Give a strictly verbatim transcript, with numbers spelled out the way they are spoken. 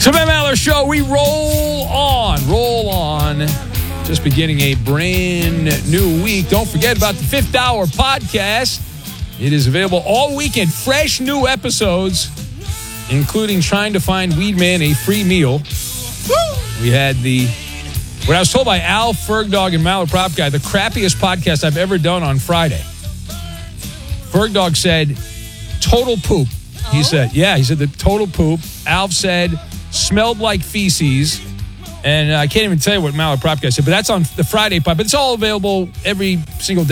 Tim and Maller Show, we roll on, roll on. Just beginning a brand new week. Don't forget about the Fifth Hour podcast. It is available all weekend. Fresh new episodes, including trying to find Weedman a free meal. Woo! We had the, what I was told by Al Fergdog and Maller Prop Guy, the crappiest podcast I've ever done on Friday. Fergdog said, total poop. Oh? He said, yeah, he said the total poop. Alf said, smelled like feces. And I can't even tell you what Maller Prop Guy said, but that's on the Friday pod. But it's all available every single day.